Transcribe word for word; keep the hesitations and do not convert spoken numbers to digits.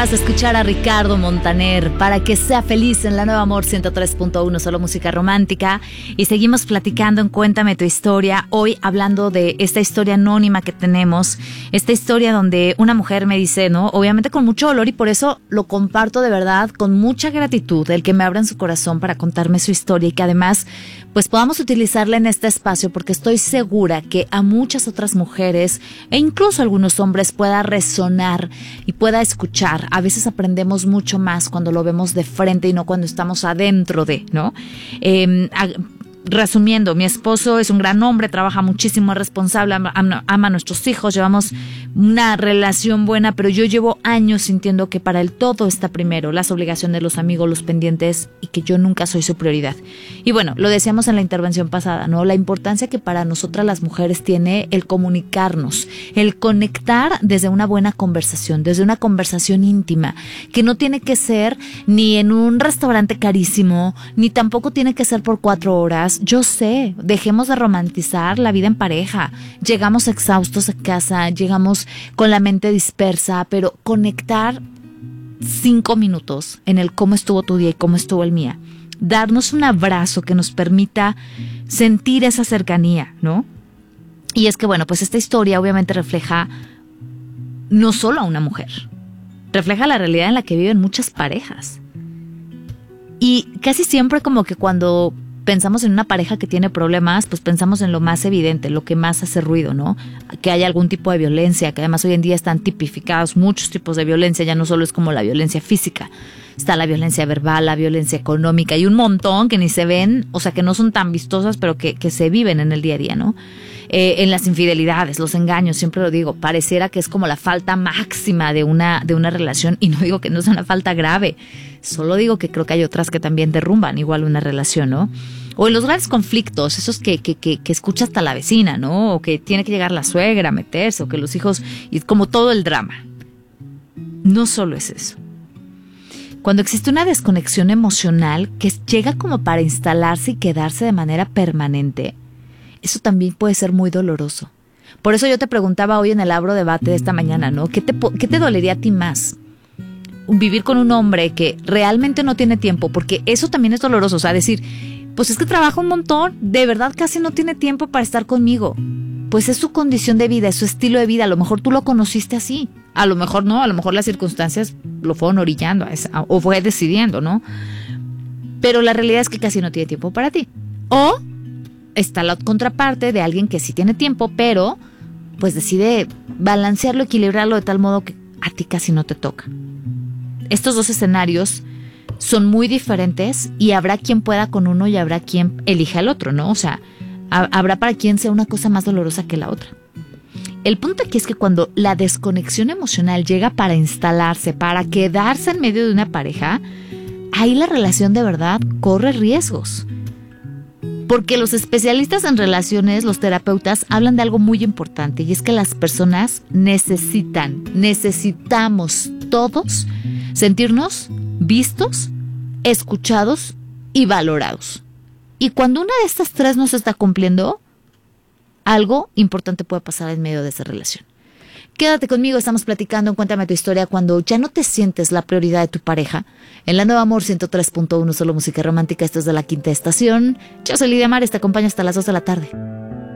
Vas a escuchar a Ricardo Montaner para que sea feliz en la Nueva Amor ciento tres punto uno, solo música romántica. Y seguimos platicando en Cuéntame tu historia. Hoy hablando de esta historia anónima que tenemos, esta historia donde una mujer me dice, ¿no? Obviamente con mucho dolor, y por eso lo comparto de verdad con mucha gratitud, el que me abran su corazón para contarme su historia y que además pues podamos utilizarla en este espacio, porque estoy segura que a muchas otras mujeres e incluso a algunos hombres pueda resonar y pueda escuchar. A veces aprendemos mucho más cuando lo vemos de frente y no cuando estamos adentro de, ¿no? Eh, a, Resumiendo, mi esposo es un gran hombre, trabaja muchísimo, es responsable, ama, ama a nuestros hijos, llevamos una relación buena, pero yo llevo años sintiendo que para él todo está primero, las obligaciones, los amigos, los pendientes, y que yo nunca soy su prioridad. Y bueno, lo decíamos en la intervención pasada, ¿no? La importancia que para nosotras las mujeres tiene el comunicarnos, el conectar desde una buena conversación, desde una conversación íntima, que no tiene que ser ni en un restaurante carísimo, ni tampoco tiene que ser por cuatro horas. Yo sé, dejemos de romantizar la vida en pareja. Llegamos exhaustos a casa, llegamos con la mente dispersa, pero conectar cinco minutos en el cómo estuvo tu día y cómo estuvo el mía. Darnos un abrazo que nos permita sentir esa cercanía, ¿no? Y es que, bueno, pues esta historia obviamente refleja no solo a una mujer, refleja la realidad en la que viven muchas parejas. Y casi siempre como que cuando pensamos en una pareja que tiene problemas, pues pensamos en lo más evidente, lo que más hace ruido, ¿no? Que haya algún tipo de violencia, que además hoy en día están tipificados muchos tipos de violencia, ya no solo es como la violencia física, está la violencia verbal, la violencia económica y un montón que ni se ven, o sea, que no son tan vistosas, pero que, que se viven en el día a día, ¿no? Eh, en las infidelidades, los engaños, siempre lo digo, pareciera que es como la falta máxima de una, de una relación, y no digo que no sea una falta grave, solo digo que creo que hay otras que también derrumban igual una relación, ¿no? O en los grandes conflictos, esos que, que, que, que escucha hasta la vecina, ¿no? O que tiene que llegar la suegra a meterse, o que los hijos, y como todo el drama. No solo es eso. Cuando existe una desconexión emocional que llega como para instalarse y quedarse de manera permanente, eso también puede ser muy doloroso. Por eso yo te preguntaba hoy en el Abro Debate de esta mañana, ¿no? ¿Qué te, qué te dolería a ti más? Vivir con un hombre que realmente no tiene tiempo, porque eso también es doloroso, o sea, decir, pues es que trabaja un montón, de verdad casi no tiene tiempo para estar conmigo. Pues es su condición de vida, es su estilo de vida, a lo mejor tú lo conociste así, a lo mejor no, a lo mejor las circunstancias lo fueron orillando a esa, o fue decidiendo, ¿no? Pero la realidad es que casi no tiene tiempo para ti. O está la contraparte de alguien que sí tiene tiempo, pero pues decide balancearlo, equilibrarlo de tal modo que a ti casi no te toca. Estos dos escenarios son muy diferentes y habrá quien pueda con uno y habrá quien elija el otro, ¿no? O sea, ha- habrá para quien sea una cosa más dolorosa que la otra. El punto aquí es que cuando la desconexión emocional llega para instalarse, para quedarse en medio de una pareja, ahí la relación de verdad corre riesgos. Porque los especialistas en relaciones, los terapeutas, hablan de algo muy importante, y es que las personas necesitan, necesitamos todos sentirnos vistos, escuchados y valorados. Y cuando una de estas tres no se está cumpliendo, algo importante puede pasar en medio de esa relación. Quédate conmigo, estamos platicando en Cuéntame tu historia cuando ya no te sientes la prioridad de tu pareja. En la Nueva Amor ciento tres punto uno, solo música romántica, esto es de La Quinta Estación. Yo soy Lidia Mares, te acompaño hasta las dos de la tarde.